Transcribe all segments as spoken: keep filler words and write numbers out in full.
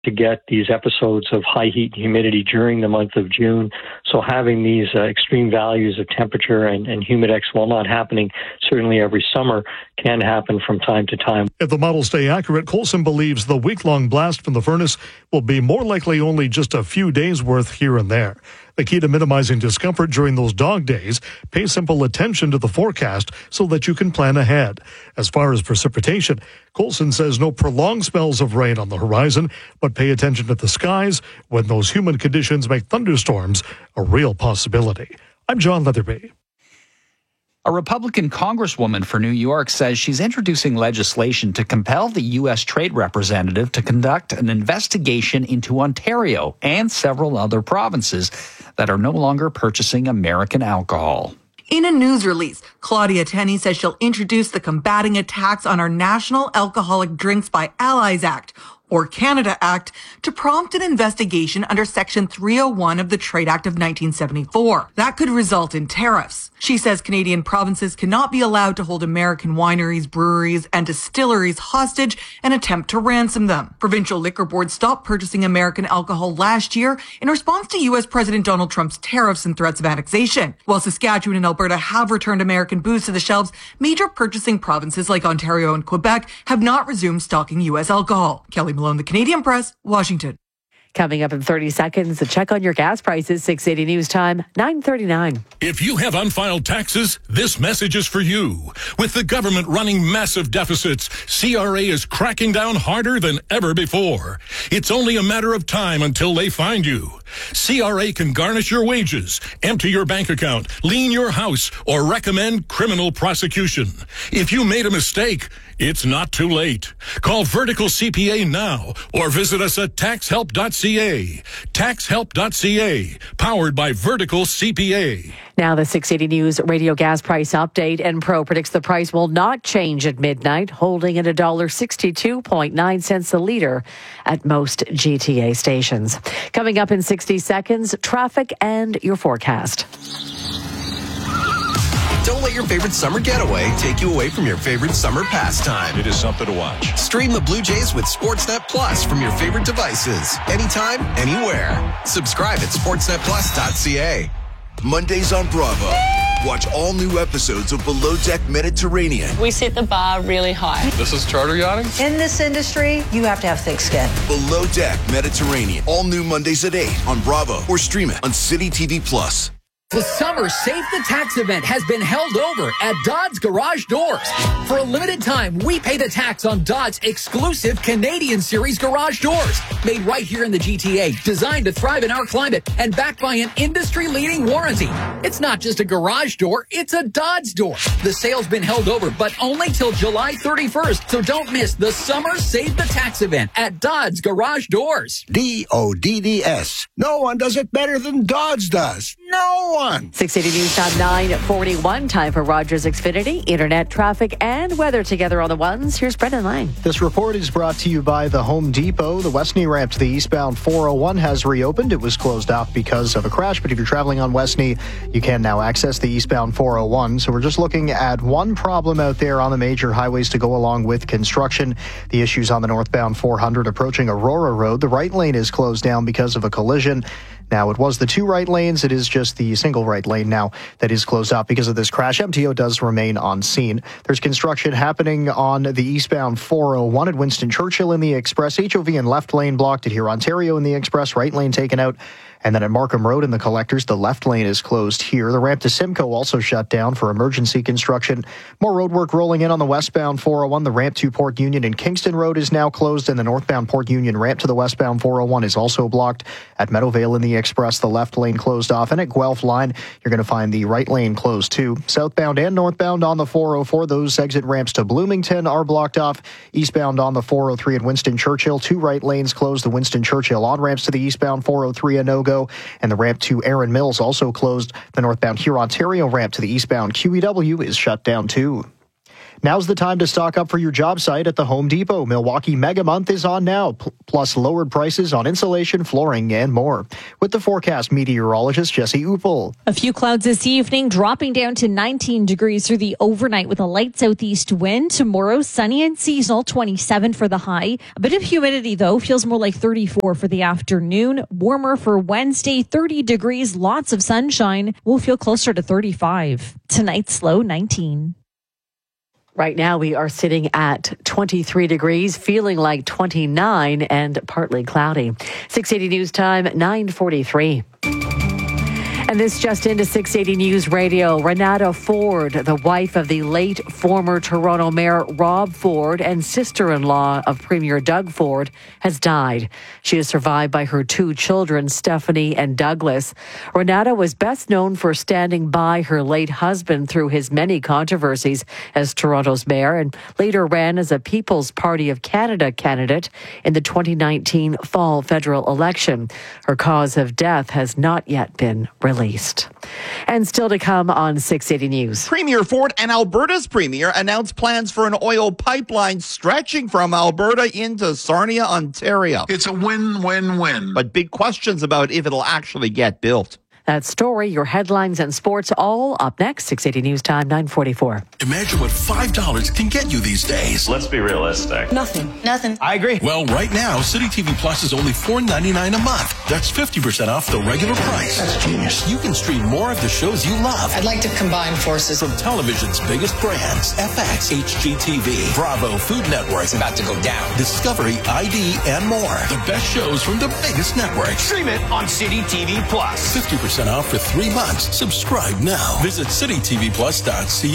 to get these episodes of high heat and humidity during the month of June. So having these uh, extreme values of temperature and, and humidex, while not happening certainly every summer, can happen from time to time. If the models stay accurate, Coulson believes the week-long blast from the furnace will be more likely only just a few days' worth here and there. The key to minimizing discomfort during those dog days, pay simple attention to the forecast so that you can plan ahead. As far as precipitation, Coulson says no prolonged spells of rain on the horizon, but pay attention to the skies when those humid conditions make thunderstorms a real possibility. I'm John Leatherby. A Republican congresswoman for New York says she's introducing legislation to compel the U S Trade Representative to conduct an investigation into Ontario and several other provinces that are no longer purchasing American alcohol. In a news release, Claudia Tenney says she'll introduce the Combating a Tax on Our National Alcoholic Drinks by Allies Act, or Canada Act, to prompt an investigation under Section three oh one of the Trade Act of nineteen seventy-four. That could result in tariffs. She says Canadian provinces cannot be allowed to hold American wineries, breweries, and distilleries hostage and attempt to ransom them. Provincial liquor boards stopped purchasing American alcohol last year in response to U S President Donald Trump's tariffs and threats of annexation. While Saskatchewan and Alberta have returned American booze to the shelves, major purchasing provinces like Ontario and Quebec have not resumed stocking U S alcohol. Kelly Malone, The Canadian Press, Washington. Coming up in thirty seconds, a check on your gas prices, six eighty News Time, nine thirty-nine. If you have unfiled taxes, this message is for you. With the government running massive deficits, C R A is cracking down harder than ever before. It's only a matter of time until they find you. C R A can garnish your wages, empty your bank account, lien your house, or recommend criminal prosecution. If you made a mistake, it's not too late. Call Vertical C P A now or visit us at tax help dot c a. tax help dot c a, powered by Vertical C P A. Now the six eighty News radio gas price update. Enpro predicts the price will not change at midnight, holding at one dollar sixty-two point nine cents a litre at most G T A stations. Coming up in sixty seconds, traffic and your forecast. Don't let your favorite summer getaway take you away from your favorite summer pastime. It is something to watch. Stream the Blue Jays with Sportsnet Plus from your favorite devices. Anytime, anywhere. Subscribe at sportsnet plus dot c a. Mondays on Bravo. Watch all new episodes of Below Deck Mediterranean. We set the bar really high. This is charter yachting? In this industry, you have to have thick skin. Below Deck Mediterranean. All new Mondays at eight on Bravo or stream it on City T V Plus. The summer Save the Tax event has been held over at Dodds Garage Doors. For a limited time, we pay the tax on Dodds' exclusive Canadian Series garage doors. Made right here in the G T A, designed to thrive in our climate, and backed by an industry-leading warranty. It's not just a garage door, it's a Dodds door. The sale's been held over, but only till July thirty-first, so don't miss the summer Save the Tax event at Dodds Garage Doors. D O D D S. No one does it better than Dodds does. No one. six eighty News Time, nine forty-one. Time for Rogers Xfinity, internet, traffic, and weather together on the ones. Here's Brendan Lang. This report is brought to you by the Home Depot. The Westney ramp to the eastbound four oh one has reopened. It was closed off because of a crash, but if you're traveling on Westney, you can now access the eastbound four oh one. So we're just looking at one problem out there on the major highways to go along with construction. The issues on the northbound four hundred approaching Aurora Road. The right lane is closed down because of a collision. Now, it was the two right lanes. It is just the single right lane now that is closed off because of this crash. M T O does remain on scene. There's construction happening on the eastbound four oh one at Winston Churchill in the Express. H O V in left lane blocked at here. Ontario in the Express, right lane taken out. And then at Markham Road in the Collectors, the left lane is closed here. The ramp to Simcoe also shut down for emergency construction. More road work rolling in on the westbound four oh one. The ramp to Port Union and Kingston Road is now closed, and the northbound Port Union ramp to the westbound four oh one is also blocked. At Meadowvale in the Express, the left lane closed off. And at Guelph Line, you're going to find the right lane closed too. Southbound and northbound on the four oh four, those exit ramps to Bloomington are blocked off. Eastbound on the four oh three at Winston Churchill, two right lanes closed. The Winston Churchill on-ramps to the eastbound four oh three a no-go. And the ramp to Erin Mills also closed. The northbound Huron-Ontario ramp to the eastbound Q E W is shut down too. Now's the time to stock up for your job site at the Home Depot. Milwaukee Mega Month is on now, p- plus lowered prices on insulation, flooring, and more. With the forecast meteorologist Jesse Uppel. A few clouds this evening, dropping down to nineteen degrees through the overnight with a light southeast wind. Tomorrow, sunny and seasonal, twenty-seven for the high. A bit of humidity, though, feels more like thirty-four for the afternoon. Warmer for Wednesday, thirty degrees, lots of sunshine. We'll feel closer to thirty-five. Tonight's low, nineteen. Right now we are sitting at twenty-three degrees, feeling like twenty-nine and partly cloudy. six eighty News Time, nine forty-three. And this just into six eighty News Radio. Renata Ford, the wife of the late former Toronto Mayor Rob Ford and sister-in-law of Premier Doug Ford, has died. She is survived by her two children, Stephanie and Douglas. Renata was best known for standing by her late husband through his many controversies as Toronto's mayor, and later ran as a People's Party of Canada candidate in the twenty nineteen fall federal election. Her cause of death has not yet been released. And still to come on six eighty News. Premier Ford and Alberta's Premier announced plans for an oil pipeline stretching from Alberta into Sarnia, Ontario. It's a win-win-win. But big questions about if it'll actually get built. That story, your headlines and sports, all up next. six eighty News Time, nine forty-four. Imagine what five dollars can get you these days. Let's be realistic. Nothing. Nothing. I agree. Well, right now, City T V Plus is only four ninety-nine a month. That's fifty percent off the regular price. That's genius. You can stream more of the shows you love. I'd like to combine forces. From television's biggest brands, F X, H G T V, Bravo, Food Network, It's about to go down. Discovery, I D, and more. The best shows from the biggest networks. Stream it on City T V Plus. fifty percent off for three months. Subscribe now. Visit city t v plus dot c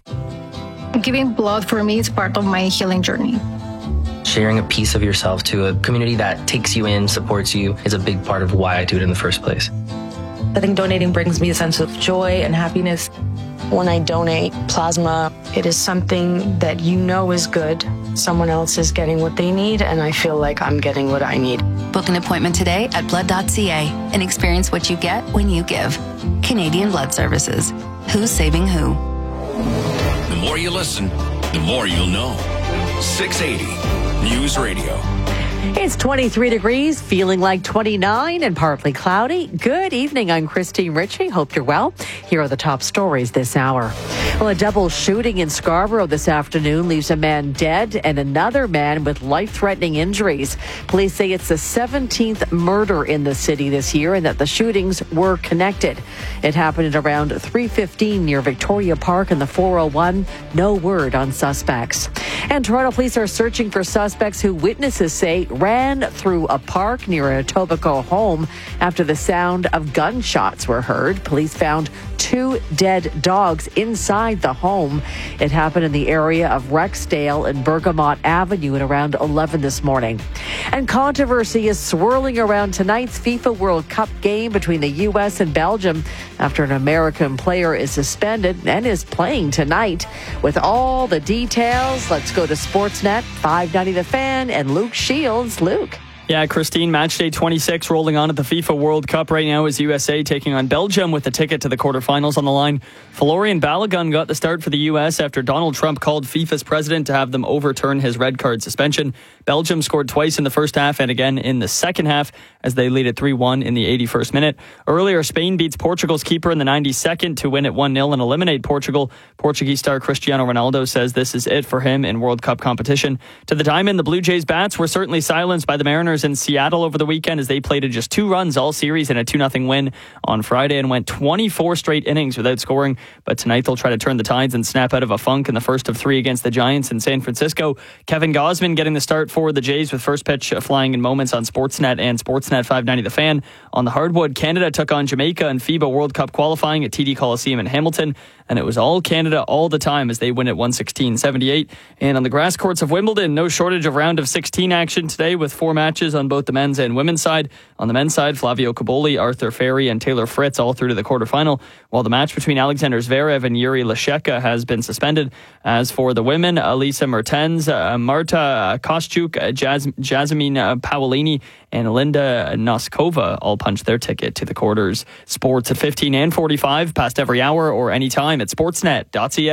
a. Giving blood for me is part of my healing journey. Sharing a piece of yourself to a community that takes you in, supports you, is a big part of why I do it in the first place. I think donating brings me a sense of joy and happiness. When I donate plasma, it is something that you know is good. Someone else is getting what they need, and I feel like I'm getting what I need. Book an appointment today at blood dot c a and experience what you get when you give. Canadian Blood Services. Who's saving who? The more you listen, the more you'll know. six eighty News Radio. It's twenty-three degrees, feeling like twenty-nine and partly cloudy. Good evening, I'm Christine Ritchie. Hope you're well. Here are the top stories this hour. Well, a double shooting in Scarborough this afternoon leaves a man dead and another man with life-threatening injuries. Police say it's the seventeenth murder in the city this year and that the shootings were connected. It happened at around three fifteen near Victoria Park in the four oh one. No word on suspects. And Toronto police are searching for suspects who witnesses say ran through a park near a Etobicoke home after the sound of gunshots were heard. Police found two dead dogs inside the home. It happened in the area of Rexdale and Bergamot Avenue at around eleven this morning. And controversy is swirling around tonight's FIFA World Cup game between the U S and Belgium after an American player is suspended and is playing tonight. With all the details, let's go to Sportsnet, five ninety The Fan, and Luke Shields. Luke. Yeah, Christine, match day twenty-six rolling on at the FIFA World Cup right now as U S A taking on Belgium with a ticket to the quarterfinals on the line. Florian Balogun got the start for the U S after Donald Trump called FIFA's president to have them overturn his red card suspension. Belgium scored twice in the first half and again in the second half as they lead at three one in the eighty-first minute. Earlier, Spain beats Portugal's keeper in the ninety-second to win at one nil and eliminate Portugal. Portuguese star Cristiano Ronaldo says this is it for him in World Cup competition. To the diamond, the Blue Jays bats were certainly silenced by the Mariners in Seattle over the weekend as they played at just two runs all series in a two nothing win on Friday and went twenty-four straight innings without scoring. But tonight they'll try to turn the tides and snap out of a funk in the first of three against the Giants in San Francisco. Kevin Gausman getting the start for the Jays with first pitch flying in moments on Sportsnet and Sportsnet five ninety The Fan. On the hardwood, Canada took on Jamaica in FIBA World Cup qualifying at T D Coliseum in Hamilton, and it was all Canada all the time as they win at one sixteen seventy-eight. And on the grass courts of Wimbledon, no shortage of round of sixteen action today with four matches on both the men's and women's side. On the men's side, Flavio Cobolli, Arthur Ferry, and Taylor Fritz all through to the quarterfinal, while the match between Alexander Zverev and Yuri Lasheka has been suspended. As for the women, Elisa Mertens, uh, Marta Kostyuk, uh, Jas- Jasmine uh, Paolini, and Linda Noskova all punched their ticket to the quarters. Sports at fifteen and forty-five, past every hour or anytime at sportsnet dot c a.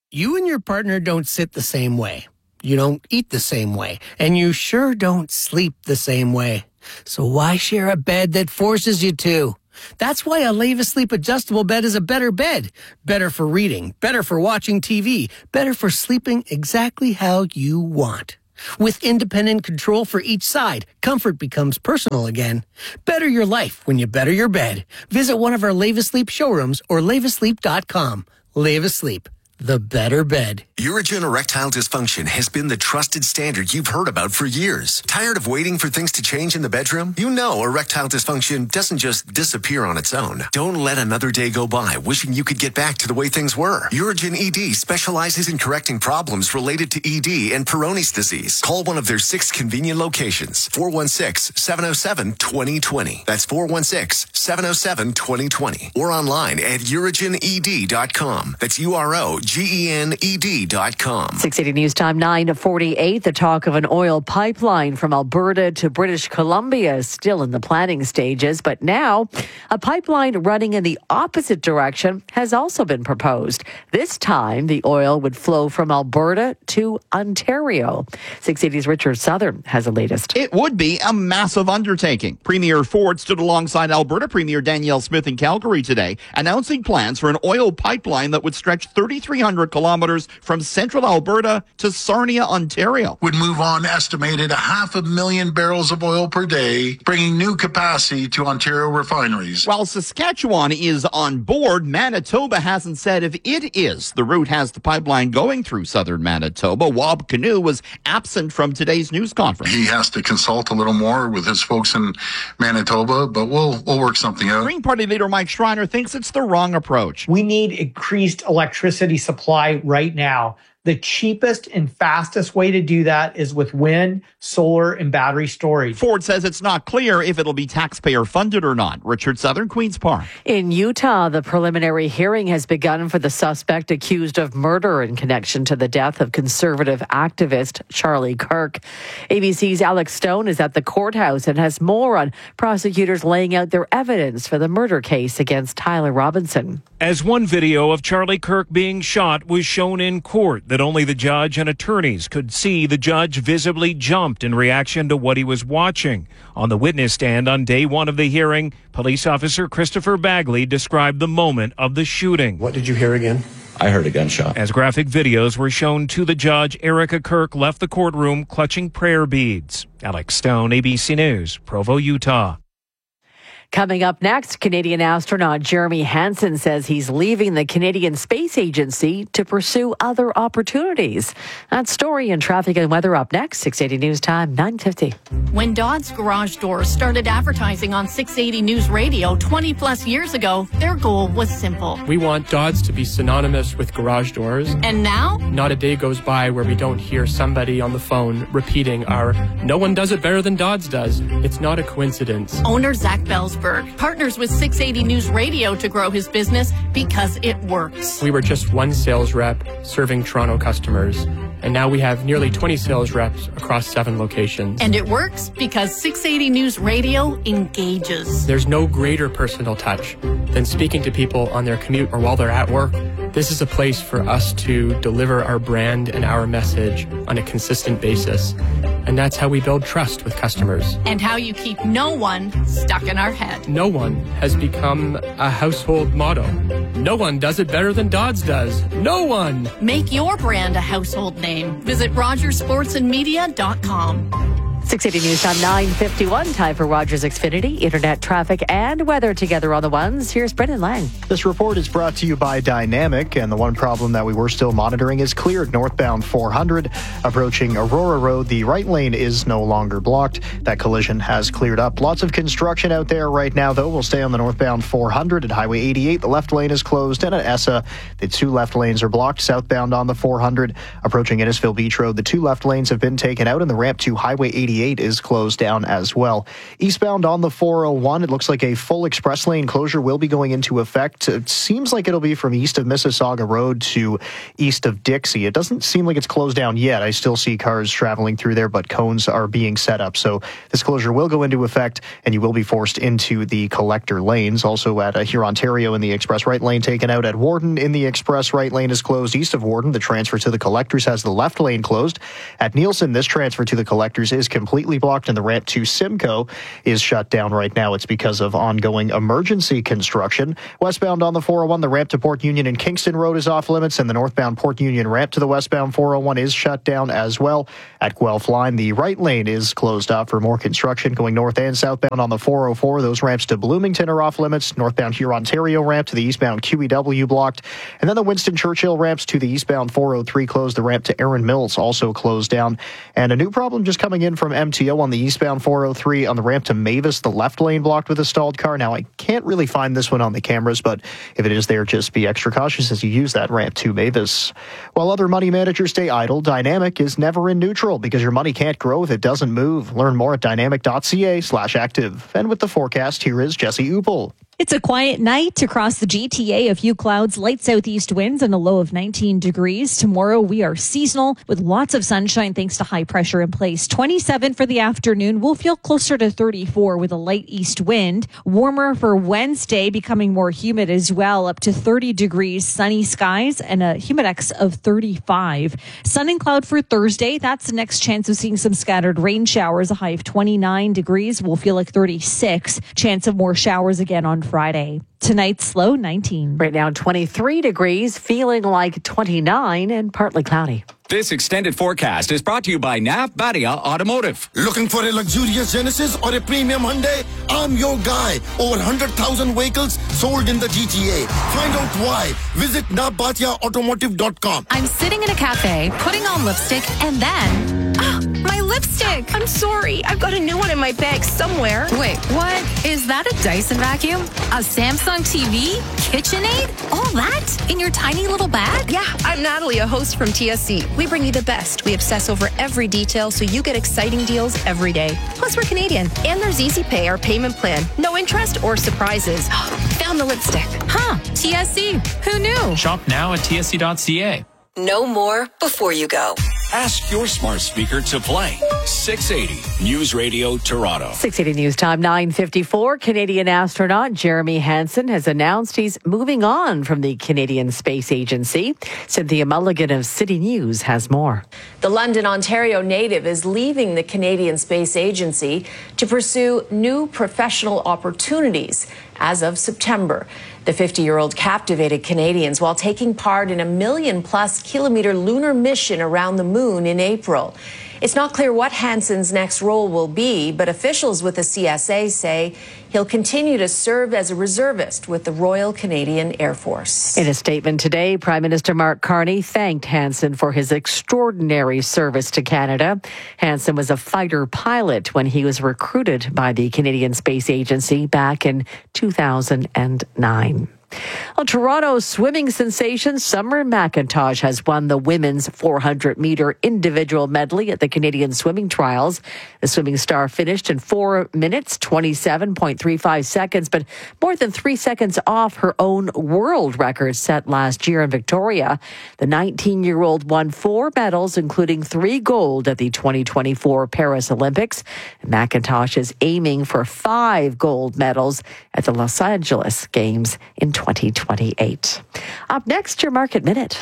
You and your partner don't sit the same way. You don't eat the same way. And you sure don't sleep the same way. So why share a bed that forces you to? That's why a Leva Sleep adjustable bed is a better bed. Better for reading, better for watching T V, better for sleeping exactly how you want. With independent control for each side, comfort becomes personal again. Better your life when you better your bed. Visit one of our Leva Sleep showrooms or leva sleep dot com. Leva Sleep, the better bed. Urigen Erectile Dysfunction has been the trusted standard you've heard about for years. Tired of waiting for things to change in the bedroom? You know erectile dysfunction doesn't just disappear on its own. Don't let another day go by wishing you could get back to the way things were. Urigen E D specializes in correcting problems related to E D and Peyronie's disease. Call one of their six convenient locations. four one six, seven oh seven, two oh two oh. That's four one six, seven oh seven, two oh two oh. Or online at urigen e d dot com. That's U R O G E N E D dot com. six eighty News Time, nine forty-eight. The talk of an oil pipeline from Alberta to British Columbia is still in the planning stages, but now a pipeline running in the opposite direction has also been proposed. This time, the oil would flow from Alberta to Ontario. six eighty's Richard Southern has the latest. It would be a massive undertaking. Premier Ford stood alongside Alberta Premier Danielle Smith in Calgary today, announcing plans for an oil pipeline that would stretch thirty-three hundred kilometers from central Alberta to Sarnia, Ontario. Would move on estimated a half a million barrels of oil per day, bringing new capacity to Ontario refineries. While Saskatchewan is on board, Manitoba hasn't said if it is. The route has the pipeline going through southern Manitoba. Wab Kinew was absent from today's news conference. He has to consult a little more with his folks in Manitoba, but we'll we'll work something out. Green Party leader Mike Schreiner thinks it's the wrong approach. We need increased electricity supply right now. The cheapest and fastest way to do that is with wind, solar, and battery storage. Ford says it's not clear if it'll be taxpayer funded or not. Richard Southern, Queen's Park. In Utah, the preliminary hearing has begun for the suspect accused of murder in connection to the death of conservative activist Charlie Kirk. A B C's Alex Stone is at the courthouse and has more on prosecutors laying out their evidence for the murder case against Tyler Robinson. As one video of Charlie Kirk being shot was shown in court that only the judge and attorneys could see, the judge visibly jumped in reaction to what he was watching. On the witness stand on day one of the hearing, police officer Christopher Bagley described the moment of the shooting. What did you hear again? I heard a gunshot. As graphic videos were shown to the judge, Erica Kirk left the courtroom clutching prayer beads. Alex Stone, A B C News, Provo, Utah. Coming up next, Canadian astronaut Jeremy Hansen says he's leaving the Canadian Space Agency to pursue other opportunities. That story and traffic and weather up next. six eighty News Time, nine fifty. When Dodds Garage Doors started advertising on six eighty News Radio twenty plus years ago, their goal was simple. We want Dodds to be synonymous with garage doors. And now? Not a day goes by where we don't hear somebody on the phone repeating our "no one does it better than Dodds does." It's not a coincidence. Owner Zach Bellsberg partners with six eighty News Radio to grow his business because it works. We were just one sales rep serving Toronto customers, and now we have nearly twenty sales reps across seven locations. And it works because six eighty News Radio engages. There's no greater personal touch than speaking to people on their commute or while they're at work. This is a place for us to deliver our brand and our message on a consistent basis. And that's how we build trust with customers. And how you keep no one stuck in our head. No one has become a household motto. No one does it better than Dodds does. No one. Make your brand a household name. Visit rogers sports and media dot com. six eighty News Time, nine fifty-one. Time for Rogers Xfinity. Internet, traffic, and weather together on the ones. Here's Brendan Lang. This report is brought to you by Dynamic, and the one problem that we were still monitoring is cleared northbound four hundred. Approaching Aurora Road, the right lane is no longer blocked. That collision has cleared up. Lots of construction out there right now, though. We'll stay on the northbound four hundred at Highway eighty-eight. The left lane is closed, and at Essa, the two left lanes are blocked. Southbound on the four hundred. Approaching Innisfil Beach Road, the two left lanes have been taken out, and the ramp to Highway eighty-eight eighty-eight is closed down as well. Eastbound on the four oh one, it looks like a full express lane closure will be going into effect. It seems like it'll be from east of Mississauga Road to east of Dixie. It doesn't seem like it's closed down yet. I still see cars traveling through there, but cones are being set up. So this closure will go into effect, and you will be forced into the collector lanes. Also at uh, here, Ontario, in the express right lane taken out. At Warden, in the express right lane is closed east of Warden. The transfer to the collectors has the left lane closed. At Nielsen, this transfer to the collectors is completely blocked, and the ramp to Simcoe is shut down right now. It's because of ongoing emergency construction. Westbound on the four oh one, the ramp to Port Union and Kingston Road is off limits, and the northbound Port Union ramp to the westbound four oh one is shut down as well. At Guelph Line, the right lane is closed off for more construction going north and southbound on the four oh four. Those ramps to Bloomington are off limits. Northbound here, Ontario ramp to the eastbound Q E W blocked. And then the Winston Churchill ramps to the eastbound four oh three closed. The ramp to Erin Mills also closed down. And a new problem just coming in from M T O on the eastbound four oh three on the ramp to Mavis, the left lane blocked with a stalled car. Now, I can't really find this one on the cameras, but if it is there, just be extra cautious as you use that ramp to Mavis. While other money managers stay idle, Dynamic is never in neutral because your money can't grow if it doesn't move. Learn more at dynamic.ca slash active. And with the forecast, here is Jesse Upel. It's a quiet night across the G T A. A few clouds, light southeast winds, and a low of nineteen degrees. Tomorrow, we are seasonal with lots of sunshine thanks to high pressure in place. twenty-seven for the afternoon. We'll feel closer to thirty-four with a light east wind. Warmer for Wednesday, becoming more humid as well, up to thirty degrees, sunny skies, and a humidex of thirty-five. Sun and cloud for Thursday. That's the next chance of seeing some scattered rain showers. A high of twenty-nine degrees. We'll feel like thirty-six. Chance of more showers again on Friday. Tonight's low nineteen. Right now twenty-three degrees, feeling like twenty-nine and partly cloudy. This extended forecast is brought to you by Nav Badia Automotive. Looking for a luxurious Genesis or a premium Hyundai? I'm your guy. Over one hundred thousand vehicles sold in the G T A. Find out why. Visit nav badia automotive dot com. I'm sitting in a cafe, putting on lipstick, and then... Oh, my lipstick! I'm sorry. I've got a new one in my bag somewhere. Wait, what? Is that a Dyson vacuum? A Samsung T V? KitchenAid? All that? In your tiny little bag? Yeah, I'm Natalie, a host from T S C. We bring you the best. We obsess over every detail so you get exciting deals every day. Plus, we're Canadian. And there's Easy Pay, our payment plan. No interest or surprises. Found the lipstick. Huh. T S C. Who knew? Shop now at T S C dot C A. Know more before you go. Ask your smart speaker to play six eighty News Radio Toronto. six eighty News Time, nine fifty-four. Canadian astronaut Jeremy Hansen has announced he's moving on from the Canadian Space Agency. Cynthia Mulligan of City News has more. The London, Ontario native is leaving the Canadian Space Agency to pursue new professional opportunities as of September. The fifty-year-old captivated Canadians while taking part in a million-plus kilometer lunar mission around the moon in April. It's not clear what Hansen's next role will be, but officials with the C S A say he'll continue to serve as a reservist with the Royal Canadian Air Force. In a statement today, Prime Minister Mark Carney thanked Hansen for his extraordinary service to Canada. Hansen was a fighter pilot when he was recruited by the Canadian Space Agency back in two thousand nine. Well, Toronto swimming sensation Summer McIntosh has won the women's four hundred meter individual medley at the Canadian Swimming Trials. The swimming star finished in four minutes, twenty-seven point three five seconds, but more than three seconds off her own world record set last year in Victoria. The nineteen-year-old won four medals, including three gold at the twenty twenty-four Paris Olympics. McIntosh is aiming for five gold medals at the Los Angeles Games in twenty twenty-eight. Up next, your Market Minute.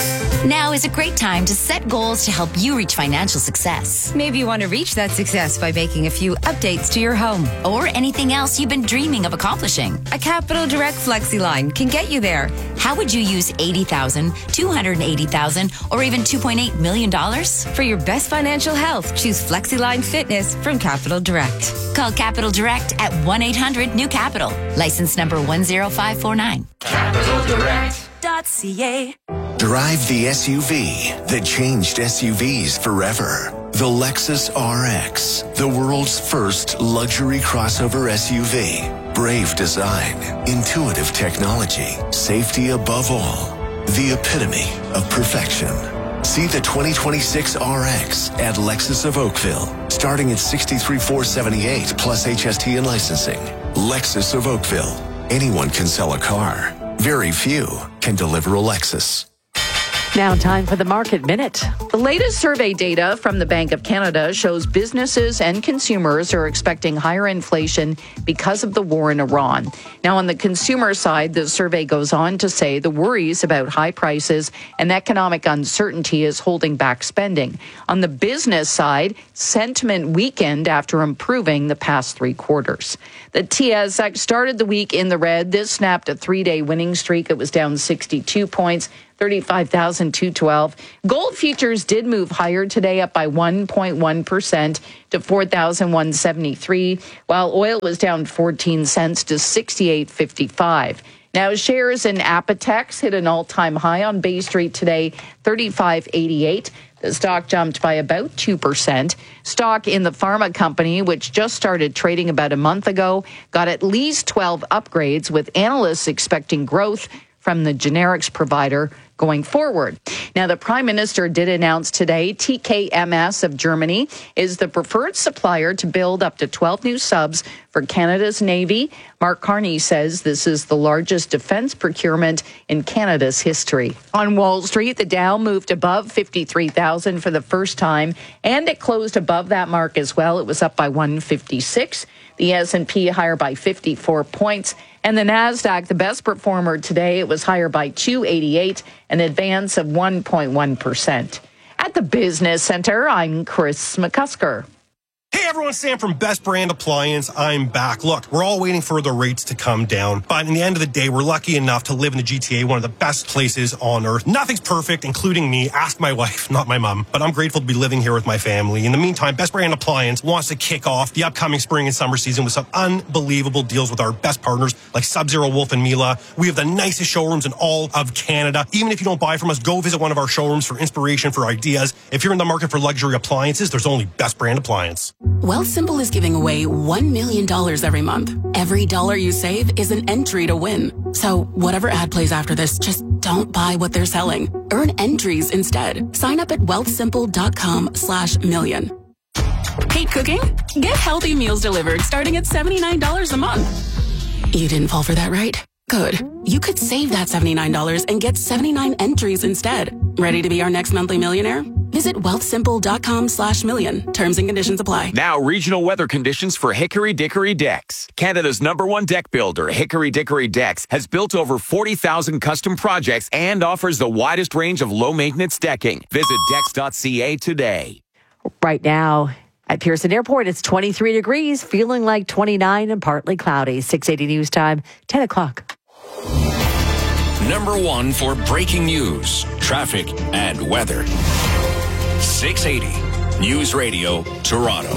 Now is a great time to set goals to help you reach financial success. Maybe you want to reach that success by making a few updates to your home. Or anything else you've been dreaming of accomplishing. A Capital Direct FlexiLine can get you there. How would you use eighty thousand dollars, two hundred eighty thousand dollars, or even two point eight million dollars? For your best financial health, choose FlexiLine Fitness from Capital Direct. Call Capital Direct at one eight hundred new capital. License number one zero five four nine. Capital Direct dot C A. Drive the S U V that changed S U Vs forever. The Lexus R X, the world's first luxury crossover S U V. Brave design, intuitive technology, safety above all. The epitome of perfection. See the twenty twenty-six R X at Lexus of Oakville, starting at sixty-three thousand four hundred seventy-eight dollars plus H S T and licensing. Lexus of Oakville. Anyone can sell a car. Very few can deliver a Lexus. Now time for the Market Minute. The latest survey data from the Bank of Canada shows businesses and consumers are expecting higher inflation because of the war in Iran. Now, on the consumer side, the survey goes on to say the worries about high prices and economic uncertainty is holding back spending. On the business side, sentiment weakened after improving the past three quarters. The T S X started the week in the red. This snapped a three-day winning streak. It was down sixty-two points. thirty-five thousand two hundred twelve. Gold futures did move higher today, up by one point one percent to four thousand one hundred seventy-three, while oil was down fourteen cents to sixty-eight fifty-five. Now, shares in Apotex hit an all-time high on Bay Street today, thirty-five eighty-eight. The stock jumped by about two percent. Stock in the pharma company, which just started trading about a month ago, got at least twelve upgrades, with analysts expecting growth from the generics provider going forward. Now, the Prime Minister did announce today T K M S of Germany is the preferred supplier to build up to twelve new subs for Canada's Navy. Mark Carney says this is the largest defense procurement in Canada's history. On Wall Street, the Dow moved above fifty-three thousand for the first time, and it closed above that mark as well. It was up by one fifty-six. The S and P higher by fifty-four points. And the NASDAQ, the best performer today, it was higher by two eighty-eight, an advance of one point one percent. At the Business Center, I'm Chris McCusker. Hey everyone, Sam from Best Brand Appliance. I'm back. Look, we're all waiting for the rates to come down, but in the end of the day, we're lucky enough to live in the G T A, one of the best places on earth. Nothing's perfect, including me. Ask my wife, not my mom, but I'm grateful to be living here with my family. In the meantime, Best Brand Appliance wants to kick off the upcoming spring and summer season with some unbelievable deals with our best partners like Sub-Zero, Wolf and Mila. We have the nicest showrooms in all of Canada. Even if you don't buy from us, go visit one of our showrooms for inspiration, for ideas. If you're in the market for luxury appliances, there's only Best Brand Appliance. Wealthsimple is giving away one million dollars every month. Every dollar you save is an entry to win. So whatever ad plays after this, just don't buy what they're selling. Earn entries instead. Sign up at wealthsimple.com slash million. Hate cooking? Get healthy meals delivered starting at seventy-nine dollars a month. You didn't fall for that, right? Good. You could save that seventy-nine dollars and get seventy-nine entries instead. Ready to be our next monthly millionaire? Visit wealthsimple.com slash million. Terms and conditions apply. Now, regional weather conditions for Hickory Dickory Decks. Canada's number one deck builder, Hickory Dickory Decks, has built over forty thousand custom projects and offers the widest range of low-maintenance decking. Visit decks dot c a today. Right now at Pearson Airport, it's twenty-three degrees, feeling like twenty-nine and partly cloudy. six eighty News Time, ten o'clock. Number one for breaking news, traffic, and weather. six eighty News Radio, Toronto.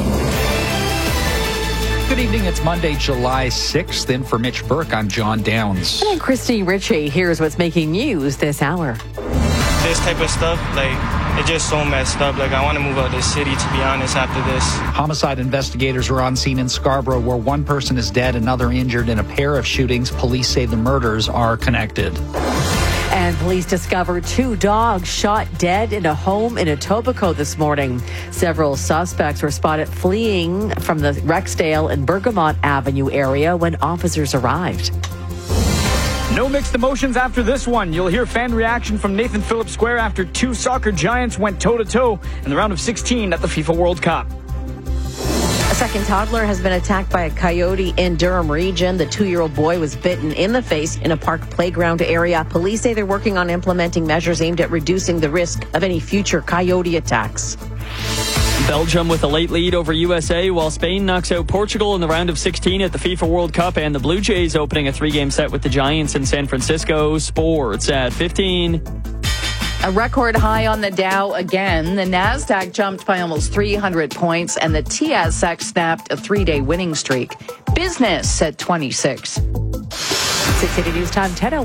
Good evening. It's Monday, July sixth. In for Mitch Burke, I'm John Downs. And Christy Ritchie, here's what's making news this hour. This type of stuff, like, it's just so messed up. Like, I want to move out of this city, to be honest, after this. Homicide investigators are on scene in Scarborough where one person is dead, another injured in a pair of shootings. Police say the murders are connected. And police discovered two dogs shot dead in a home in Etobicoke this morning. Several suspects were spotted fleeing from the Rexdale and Bergamot Avenue area when officers arrived. No mixed emotions after this one. You'll hear fan reaction from Nathan Phillips Square after two soccer giants went toe-to-toe in the round of sixteen at the FIFA World Cup. A second toddler has been attacked by a coyote in Durham region. The two-year-old boy was bitten in the face in a park playground area. Police say they're working on implementing measures aimed at reducing the risk of any future coyote attacks. Belgium with a late lead over U S A, while Spain knocks out Portugal in the round of sixteen at the FIFA World Cup, and the Blue Jays opening a three-game set with the Giants in San Francisco. Sports at fifteen. A record high on the Dow again. The NASDAQ jumped by almost three hundred points, and the T S X snapped a three-day winning streak. Business at twenty-six. six eighty News Time, ten oh one.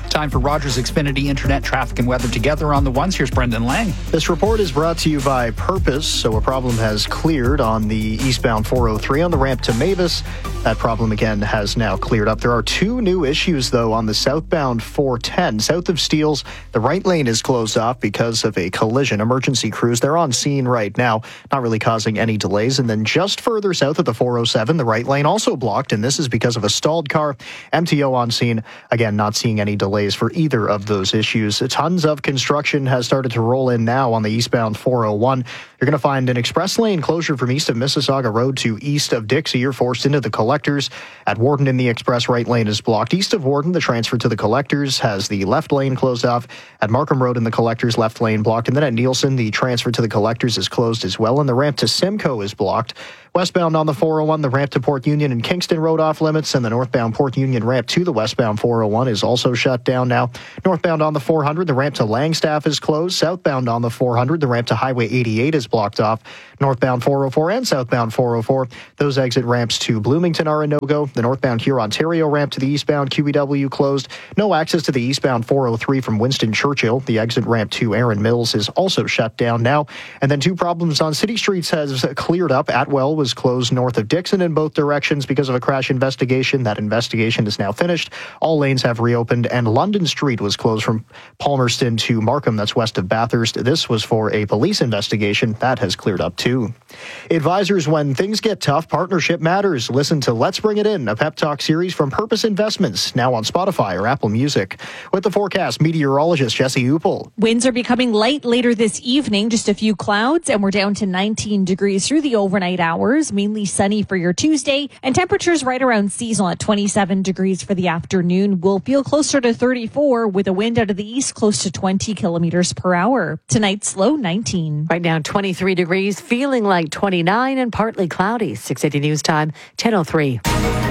Time for Rogers Xfinity Internet traffic and weather together on the ones. Here's Brendan Lang. This report is brought to you by Purpose. So a problem has cleared on the eastbound four oh three on the ramp to Mavis. That problem again has now cleared up. There are two new issues though on the southbound four ten. South of Steeles, the right lane is closed off because of a collision. Emergency crews, they're on scene right now, not really causing any delays. And then just further south of the four oh seven, the right lane also blocked, and this is because of a stalled car. M T O on scene, again, not seeing any delays for either of those issues. Tons of construction has started to roll in now on the eastbound four oh one. You're going to find an express lane closure from east of Mississauga Road to east of Dixie. You're forced into the collectors. At Warden in the express right lane is blocked. East of Warden, the transfer to the collectors has the left lane closed off. At Markham Road in the collectors, left lane blocked. And then at Nielsen, the transfer to the collectors is closed as well. And the ramp to Simcoe is blocked. Westbound on the four oh one, the ramp to Port Union and Kingston Road off limits, and the northbound Port Union ramp to the westbound four oh one is also shut down now. Northbound on the four hundred, the ramp to Langstaff is closed. Southbound on the four hundred, the ramp to Highway eighty-eight is blocked off. Northbound four oh four and southbound four oh four, those exit ramps to Bloomington are a no-go. The northbound Huron-Ontario ramp to the eastbound Q E W closed. No access to the eastbound four oh three from Winston Churchill. The exit ramp to Erin Mills is also shut down now. And then two problems on city streets has cleared up. Atwell was closed north of Dixon in both directions because of a crash investigation. That investigation is now finished. All lanes have reopened, and London Street was closed from Palmerston to Markham, that's west of Bathurst. This was for a police investigation. That has cleared up too. Advisors, when things get tough, partnership matters. Listen to Let's Bring It In, a pep talk series from Purpose Investments, now on Spotify or Apple Music. With the forecast, meteorologist Jesse Upel. Winds are becoming light later this evening, just a few clouds, and we're down to nineteen degrees through the overnight hours. Mainly sunny for your Tuesday, and temperatures right around seasonal at twenty-seven degrees for the afternoon. We'll feel closer to thirty-four with a wind out of the east close to twenty kilometers per hour. Tonight's low nineteen. Right now twenty-three degrees, feeling like twenty-nine and partly cloudy. six eighty News Time, ten oh three.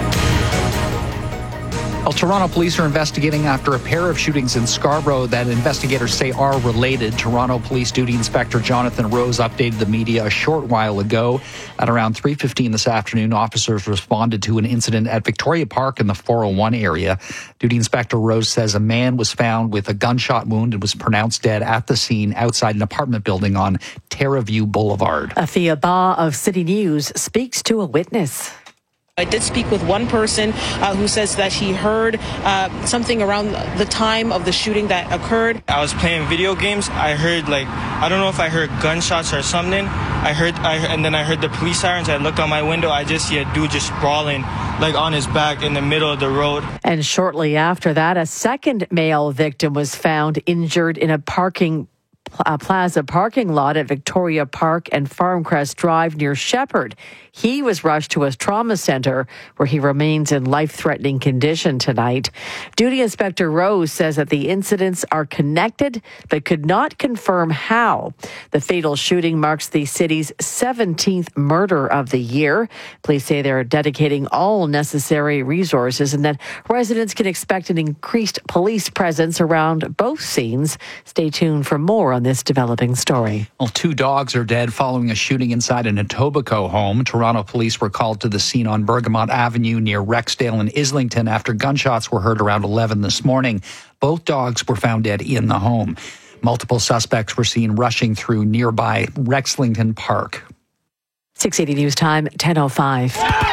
Well, Toronto police are investigating after a pair of shootings in Scarborough that investigators say are related. Toronto Police Duty Inspector Jonathan Rose updated the media a short while ago. At around three fifteen this afternoon, officers responded to an incident at Victoria Park in the four oh one area. Duty Inspector Rose says a man was found with a gunshot wound and was pronounced dead at the scene outside an apartment building on Terraview Boulevard. Afia Ba of City News speaks to a witness. I did speak with one person uh, who says that he heard uh, something around the time of the shooting that occurred. I was playing video games. I heard like, I don't know if I heard gunshots or something. I heard, I and then I heard the police sirens. I looked out my window. I just see a dude just sprawling like on his back in the middle of the road. And shortly after that, a second male victim was found injured in a parking A plaza parking lot at Victoria Park and Farmcrest Drive near Shepherd. He was rushed to a trauma center where he remains in life-threatening condition tonight. Duty Inspector Rose says that the incidents are connected but could not confirm how. The fatal shooting marks the city's seventeenth murder of the year. Police say they're dedicating all necessary resources and that residents can expect an increased police presence around both scenes. Stay tuned for more on this developing story. Well, two dogs are dead following a shooting inside an Etobicoke home. Toronto police were called to the scene on Bergamot Avenue near Rexdale and Islington after gunshots were heard around eleven this morning. Both dogs were found dead in the home. Multiple suspects were seen rushing through nearby Rexlington Park. six eighty News Time, ten oh five.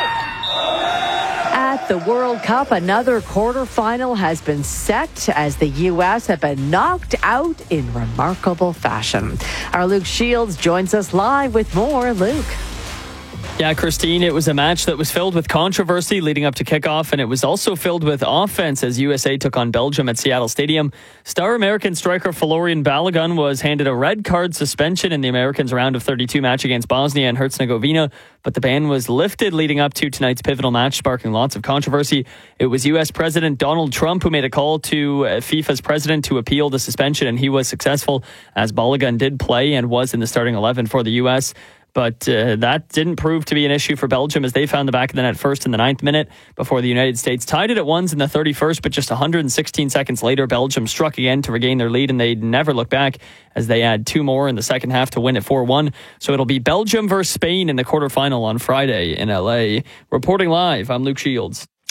The World Cup, another quarterfinal has been set as the U S have been knocked out in remarkable fashion. Our Luke Shields joins us live with more. Luke. Yeah, Christine, it was a match that was filled with controversy leading up to kickoff, and it was also filled with offense as U S A took on Belgium at Seattle Stadium. Star American striker Folarin Balogun was handed a red card suspension in the Americans' round of thirty-two match against Bosnia and Herzegovina, but the ban was lifted leading up to tonight's pivotal match, sparking lots of controversy. It was U S President Donald Trump who made a call to FIFA's president to appeal the suspension, and he was successful as Balogun did play and was in the starting eleven for the U S But uh, that didn't prove to be an issue for Belgium as they found the back of the net first in the ninth minute before the United States tied it at ones in the thirty-first. But just one hundred sixteen seconds later, Belgium struck again to regain their lead, and they'd never look back as they add two more in the second half to win it four one. So it'll be Belgium versus Spain in the quarterfinal on Friday in L A. Reporting live, I'm Luke Shields.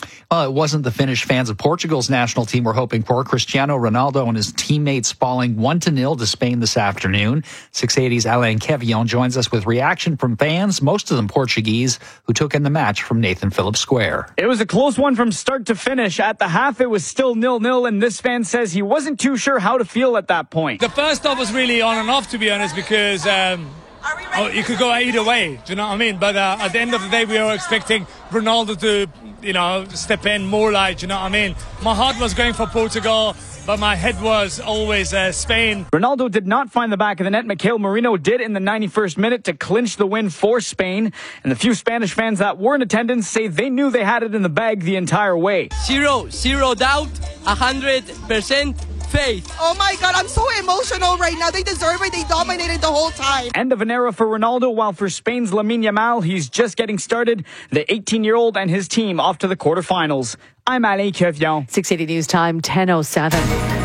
Well, it wasn't the Finnish fans of Portugal's national team were hoping for. Cristiano Ronaldo and his teammates falling one to nil to Spain this afternoon. six eighty's Alain Quevillon joins us with reaction from fans, most of them Portuguese, who took in the match from Nathan Phillips Square. It was a close one from start to finish. At the half, it was still nil nil, and this fan says he wasn't too sure how to feel at that point. The first half was really on and off, to be honest, because um, oh, you could go either way, do you know what I mean? But uh, at the end of the day, we were expecting Ronaldo to, you know, step in more light, you know what I mean? My heart was going for Portugal, but my head was always uh, Spain. Ronaldo did not find the back of the net. Mikhail Merino did in the ninety-first minute to clinch the win for Spain. And the few Spanish fans that were in attendance say they knew they had it in the bag the entire way. Zero, zero doubt, one hundred percent faith. Oh my God, I'm so emotional right now. They deserve it. They dominated the whole time. End of an era for Ronaldo, while for Spain's Lamine Yamal, he's just getting started. The eighteen-year-old and his team off to the quarterfinals. I'm Alain Quevillon. six eighty News Time, ten oh seven.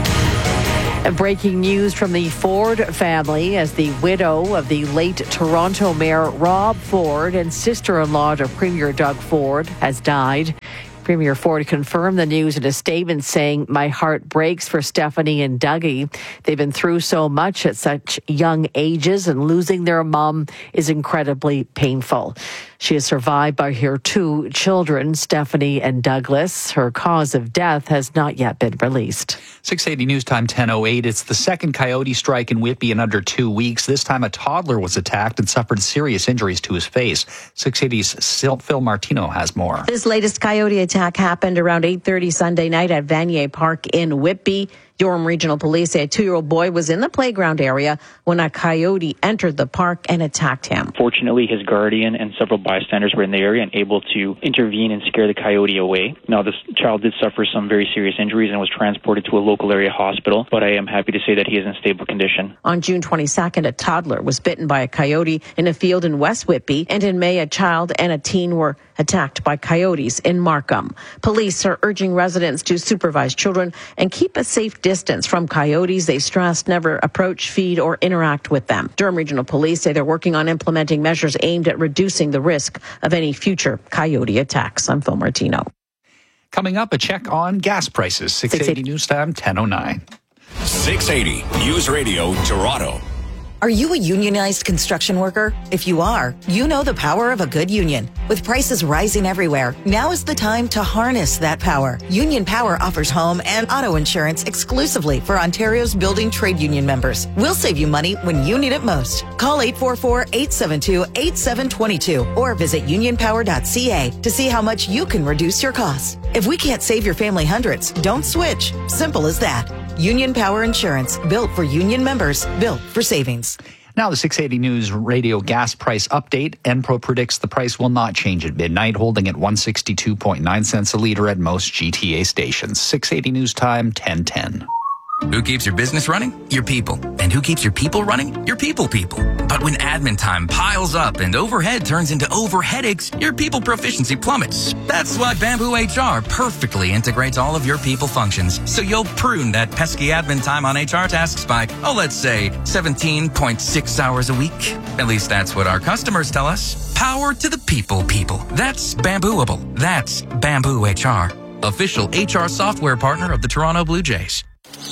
And breaking news from the Ford family as the widow of the late Toronto Mayor Rob Ford and sister-in-law to Premier Doug Ford has died. Premier Ford confirmed the news in a statement saying, "My heart breaks for Stephanie and Dougie. They've been through so much at such young ages, and losing their mom is incredibly painful." She is survived by her two children, Stephanie and Douglas. Her cause of death has not yet been released. six eighty News Time, ten oh eight. It's the second coyote strike in Whitby in under two weeks. This time a toddler was attacked and suffered serious injuries to his face. six eighty's Phil Martino has more. This latest coyote attack happened around eight thirty Sunday night at Vanier Park in Whitby. Durham Regional Police say a two-year-old boy was in the playground area when a coyote entered the park and attacked him. Fortunately, his guardian and several bystanders were in the area and able to intervene and scare the coyote away. Now, this child did suffer some very serious injuries and was transported to a local area hospital, but I am happy to say that he is in stable condition. On June twenty-second, a toddler was bitten by a coyote in a field in West Whitby, and in May, a child and a teen were attacked by coyotes in Markham. Police are urging residents to supervise children and keep a safe distance from coyotes. They stress never approach, feed, or interact with them. Durham Regional Police say they're working on implementing measures aimed at reducing the risk of any future coyote attacks. I'm Phil Martino. Coming up, a check on gas prices. six eighty News Time, ten oh nine. six eighty News Radio, Toronto. Are you a unionized construction worker? If you are, you know the power of a good union. With prices rising everywhere, now is the time to harness that power. Union Power offers home and auto insurance exclusively for Ontario's building trade union members. We'll save you money when you need it most. Call eight four four, eight seven two, eight seven two two or visit union power dot c a to see how much you can reduce your costs. If we can't save your family hundreds, don't switch. Simple as that. Union Power Insurance, built for union members, built for savings. Now the six eighty News Radio gas price update. Enpro predicts the price will not change at midnight, holding at one hundred sixty-two point nine cents a litre at most G T A stations. six eighty News Time, ten ten. Who keeps your business running? Your people. And who keeps your people running? Your people people. But when admin time piles up and overhead turns into overheadaches, your people proficiency plummets. That's why Bamboo H R perfectly integrates all of your people functions. So you'll prune that pesky admin time on H R tasks by, oh, let's say seventeen point six hours a week. At least that's what our customers tell us. Power to the people people. That's Bambooable. That's Bamboo H R. Official H R software partner of the Toronto Blue Jays.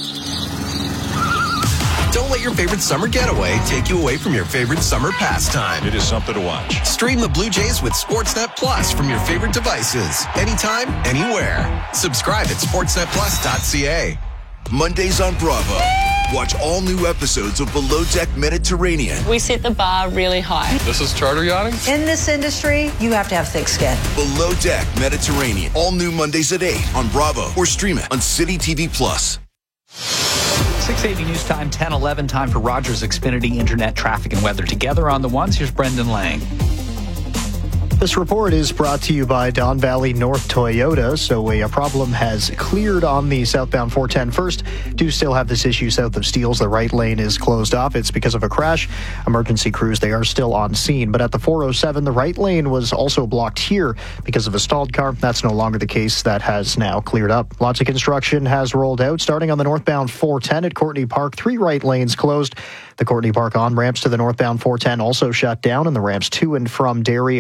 Don't let your favorite summer getaway take you away from your favorite summer pastime. It is something to watch. Stream the Blue Jays with Sportsnet Plus from your favorite devices. Anytime, anywhere. Subscribe at sportsnet plus dot c a. Mondays on Bravo. Watch all new episodes of Below Deck Mediterranean. We set the bar really high. This is charter yachting. In this industry, you have to have thick skin. Below Deck Mediterranean. All new Mondays at eight on Bravo or stream it on City T V Plus. six eighty News Time, ten eleven. Time for Rogers Xfinity Internet Traffic and Weather. Together on the ones, here's Brendan Lang. This report is brought to you by Don Valley North Toyota. So a, a problem has cleared on the southbound four ten. First, do still have this issue south of Steeles. The right lane is closed off. It's because of a crash. Emergency crews, they are still on scene. But at the four oh seven, the right lane was also blocked here because of a stalled car. That's no longer the case. That has now cleared up. Lots of construction has rolled out, starting on the northbound four ten at Courtney Park. Three right lanes closed. The Courtney Park on-ramps to the northbound four ten also shut down, and the ramps to and from Derry are also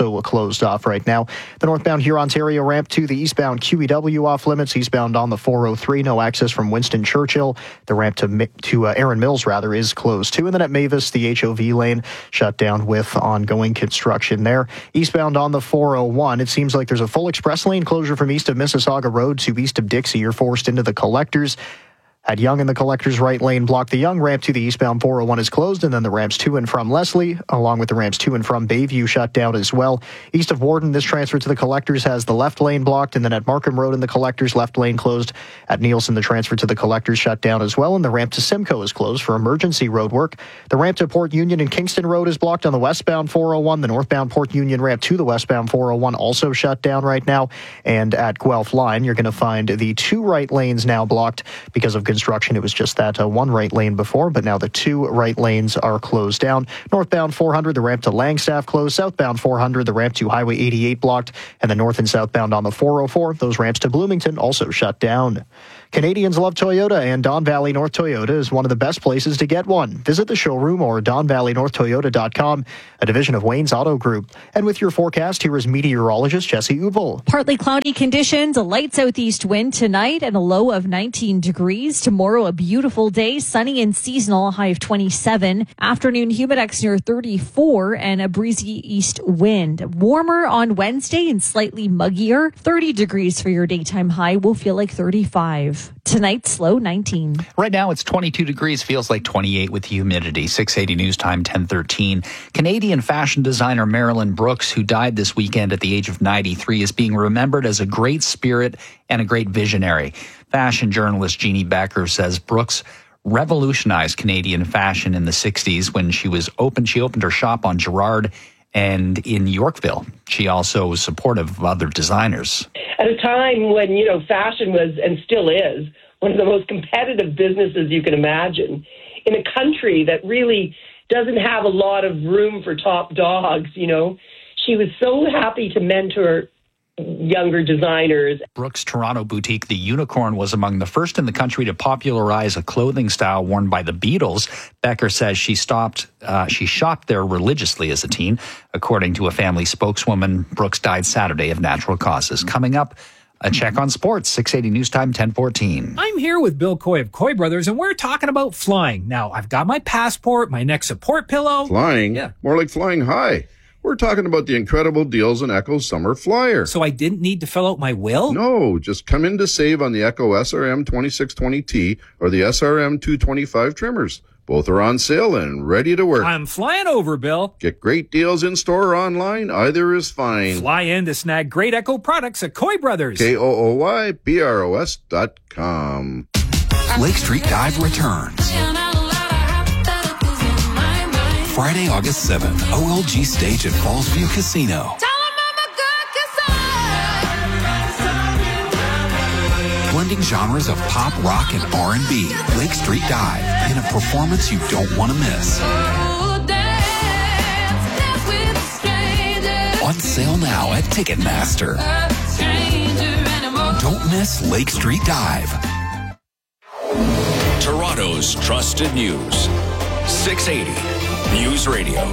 also closed off right now. The northbound Huron-Ontario ramp to the eastbound Q E W off limits. Eastbound on the four oh three, no access from Winston Churchill. The ramp to to uh, Erin Mills, rather, is closed too. And then at Mavis, the H O V lane shut down with ongoing construction there. Eastbound on the four oh one, it seems like there's a full express lane closure from east of Mississauga Road to east of Dixie. You're forced into the Collectors. At Yonge in the Collectors right lane block, the Yonge ramp to the eastbound four oh one is closed, and then the ramps to and from Leslie, along with the ramps to and from Bayview, shut down as well. East of Warden, this transfer to the Collectors has the left lane blocked, and then at Markham Road in the Collectors, left lane closed. At Nielsen, the transfer to the Collectors shut down as well, and the ramp to Simcoe is closed for emergency road work. The ramp to Port Union and Kingston Road is blocked on the westbound four oh one. The northbound Port Union ramp to the westbound four oh one also shut down right now. And at Guelph Line, you're going to find the two right lanes now blocked because of construction. It was just that uh, one right lane before, but now the two right lanes are closed down. Northbound four hundred, the ramp to Langstaff closed. Southbound four hundred, the ramp to Highway eighty-eight blocked. And the north and southbound on the four oh four, those ramps to Bloomington also shut down. Canadians love Toyota, and Don Valley North Toyota is one of the best places to get one. Visit the showroom or don valley north toyota dot com, a division of Wayne's Auto Group. And with your forecast, here is meteorologist Jesse Ubel. Partly cloudy conditions, a light southeast wind tonight, and a low of nineteen degrees. Tomorrow, a beautiful day, sunny and seasonal, a high of twenty-seven. Afternoon, humidex near thirty-four, and a breezy east wind. Warmer on Wednesday and slightly muggier. thirty degrees for your daytime high. Will feel like thirty-five. Tonight's low nineteen. Right now it's twenty-two degrees, feels like twenty-eight with humidity. six eighty News Time, ten thirteen. Canadian fashion designer Marilyn Brooks, who died this weekend at the age of ninety-three, is being remembered as a great spirit and a great visionary. Fashion journalist Jeannie Becker says Brooks revolutionized Canadian fashion in the sixties when she was open. She opened her shop on Gerrard and in Yorkville. She also was supportive of other designers. At a time when, you know, fashion was, and still is, one of the most competitive businesses you can imagine, in a country that really doesn't have a lot of room for top dogs, you know, she was so happy to mentor younger designers. Brooks' Toronto boutique, The Unicorn, was among the first in the country to popularize a clothing style worn by the Beatles. Becker says she stopped, uh, she shopped there religiously as a teen. According to a family spokeswoman, Brooks died Saturday of natural causes. Coming up, a check on sports. six eighty News Time, ten fourteen. I'm here with Bill Coy of Coy Brothers, and we're talking about flying. Now, I've got my passport, my neck support pillow. Flying? Yeah. More like flying high. We're talking about the incredible deals on Echo's Summer Flyer. So I didn't need to fill out my will? No, just come in to save on the Echo S R M twenty-six twenty T or the S R M two twenty-five trimmers. Both are on sale and ready to work. I'm flying over, Bill. Get great deals in store or online. Either is fine. Fly in to snag great Echo products at Coy Brothers. K O O Y B R O S dot com. Lake Street Dive returns Friday, August seventh, O L G stage at Fallsview Casino. Blending genres of pop, rock, and R and B. Lake Street Dive in a performance you don't want to miss. On sale now at Ticketmaster. Don't miss Lake Street Dive. Toronto's trusted news. six eighty News Radio.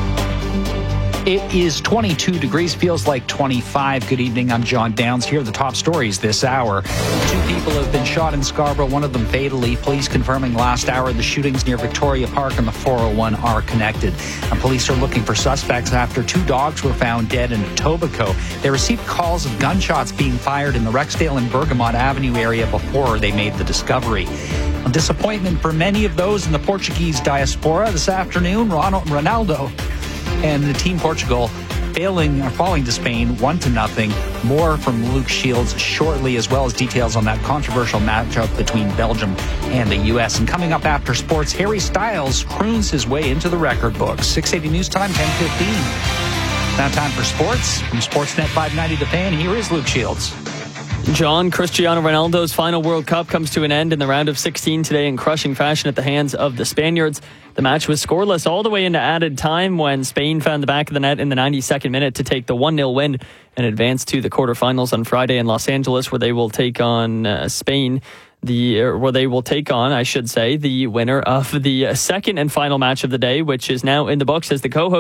It is twenty-two degrees, feels like twenty-five. Good evening, I'm John Downs. Here are the top stories this hour. Two people have been shot in Scarborough, one of them fatally. Police confirming last hour the shootings near Victoria Park and the four oh one are connected. And police are looking for suspects after two dogs were found dead in Etobicoke. They received calls of gunshots being fired in the Rexdale and Bergamot Avenue area before they made the discovery. A disappointment for many of those in the Portuguese diaspora this afternoon. Ronald Ronaldo and the Team Portugal failing or falling to Spain one to nothing. More from Luke Shields shortly, as well as details on that controversial matchup between Belgium and the U S. And coming up after sports, Harry Styles croons his way into the record books. six eighty News Time, ten fifteen. Now time for sports. From Sportsnet five ninety The Fan, here is Luke Shields. John, Cristiano Ronaldo's final World Cup comes to an end in the round of sixteen today in crushing fashion at the hands of the Spaniards. The match was scoreless all the way into added time when Spain found the back of the net in the ninety-second minute to take the one nil win and advance to the quarterfinals on Friday in Los Angeles, where they will take on uh, Spain. The uh, where they will take on, I should say, the winner of the uh, second and final match of the day, which is now in the books as the co-host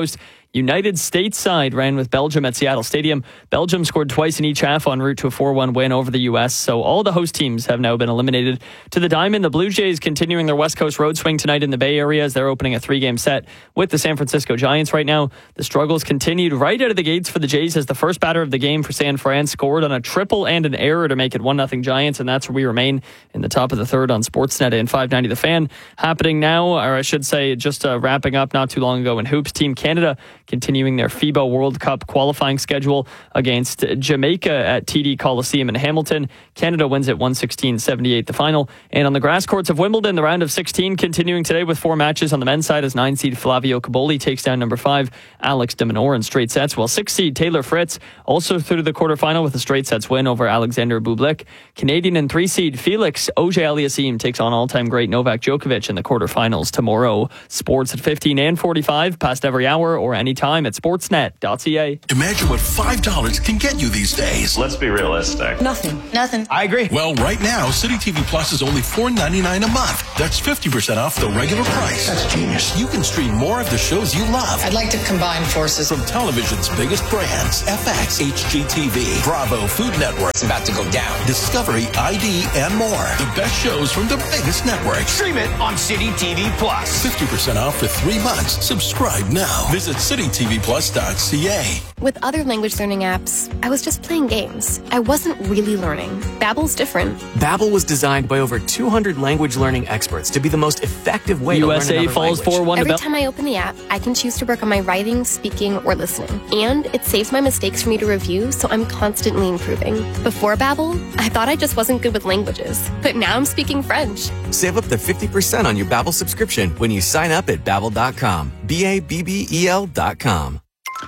United Stateside ran with Belgium at Seattle Stadium. Belgium scored twice in each half en route to a four one win over the U S, so all the host teams have now been eliminated. To the diamond, the Blue Jays continuing their West Coast road swing tonight in the Bay Area as they're opening a three-game set with the San Francisco Giants right now. The struggles continued right out of the gates for the Jays as the first batter of the game for San Fran scored on a triple and an error to make it one nothing Giants, and that's where we remain in the top of the third on Sportsnet and five ninety The Fan. Happening now, or I should say just uh, wrapping up not too long ago in hoops, Team Canada continuing their FIBA World Cup qualifying schedule against Jamaica at T D Coliseum in Hamilton. Canada wins at one sixteen seventy-eight the final. And on the grass courts of Wimbledon, the round of sixteen continuing today with four matches on the men's side as nine seed Flavio Caboli takes down number five Alex de Minaur in straight sets, while six seed Taylor Fritz also through to the quarterfinal with a straight sets win over Alexander Bublik. Canadian and three seed Felix Auger-Aliassime takes on all-time great Novak Djokovic in the quarterfinals tomorrow. Sports at fifteen and forty-five, past every hour or anytime at sportsnet dot c a. Imagine what five dollars can get you these days. Let's be realistic. Nothing. Nothing. I agree. Well, right now, City T V Plus is only four ninety-nine a month. That's fifty percent off the regular price. That's genius. You can stream more of the shows you love. I'd like to combine forces. From television's biggest brands, F X, H G T V, Bravo, Food Network. It's about to go down. Discovery, I D, and more. The best shows from the biggest networks. Stream it on City T V Plus. fifty percent off for three months. Subscribe now. Visit city t v plus dot c a. With other language learning apps, I was just playing games. I wasn't really learning. Babbel's different. Babbel was designed by over two hundred language learning experts to be the most effective way U S A to learn another falls language. four one Every to time I open the app, I can choose to work on my writing, speaking, or listening. And it saves my mistakes for me to review, so I'm constantly improving. Before Babbel, I thought I just wasn't good with languages. But now I'm speaking French. Save up to fifty percent on your Babbel subscription when you sign up at babbel dot com. B A B B E L dot com.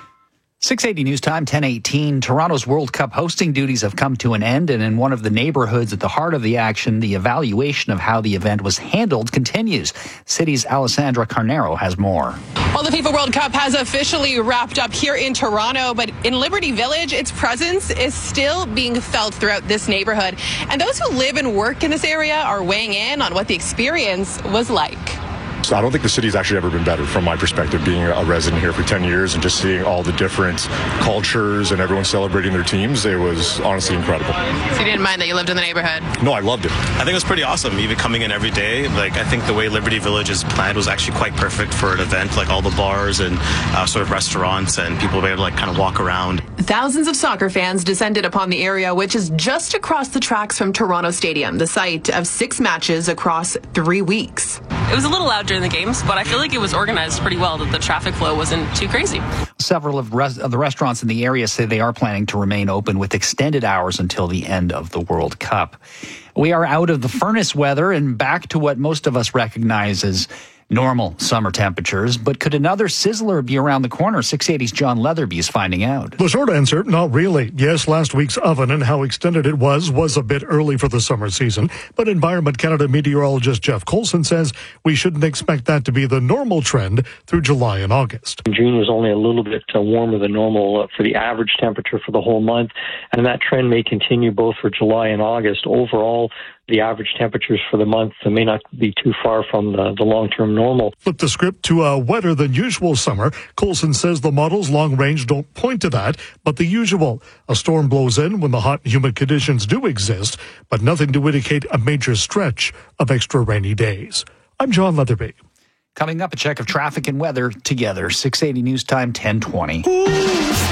six eighty News Time, ten eighteen. Toronto's World Cup hosting duties have come to an end, and in one of the neighborhoods at the heart of the action, the evaluation of how the event was handled continues. City's Alessandra Carnero has more. Well, the FIFA World Cup has officially wrapped up here in Toronto, but in Liberty Village, its presence is still being felt throughout this neighborhood. And those who live and work in this area are weighing in on what the experience was like. So I don't think the city's actually ever been better from my perspective, being a resident here for ten years and just seeing all the different cultures and everyone celebrating their teams. It was honestly incredible. So you didn't mind that you lived in the neighborhood? No, I loved it. I think it was pretty awesome, even coming in every day. Like, I think the way Liberty Village is planned was actually quite perfect for an event, like all the bars and uh, sort of restaurants, and people were able to like kind of walk around. Thousands of soccer fans descended upon the area, which is just across the tracks from Toronto Stadium, the site of six matches across three weeks. It was a little loud during the games, but I feel like it was organized pretty well, that the traffic flow wasn't too crazy. Several of, res- of the restaurants in the area say they are planning to remain open with extended hours until the end of the World Cup. We are out of the furnace weather and back to what most of us recognize as normal summer temperatures, but could another sizzler be around the corner? six eighty's John Leatherby is finding out. The short answer, not really. Yes, last week's oven and how extended it was was a bit early for the summer season, but Environment Canada meteorologist Jeff Coulson says we shouldn't expect that to be the normal trend through July and August. June was only a little bit uh, warmer than normal uh, for the average temperature for the whole month, and that trend may continue both for July and August. Overall, the average temperatures for the month may not be too far from the, the long-term normal. Flip the script to a wetter than usual summer. Coulson says the models long range don't point to that, but the usual. A storm blows in when the hot and humid conditions do exist, but nothing to indicate a major stretch of extra rainy days. I'm John Leatherby. Coming up, a check of traffic and weather together. six eighty News Time, ten twenty.